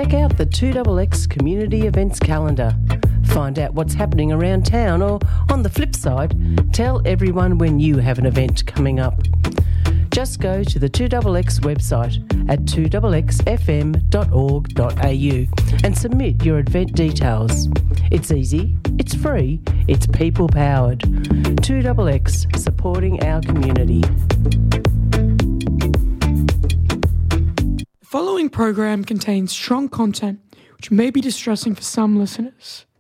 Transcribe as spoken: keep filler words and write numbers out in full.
Check out the two X X Community Events Calendar. Find out what's happening around town, or on the flip side, tell everyone when you have an event coming up. Just go to the two X X website at two x x f m dot org dot a u and submit your event details. It's easy, it's free, it's people-powered. two X X, supporting our community. The following program contains strong content which may be distressing for some listeners.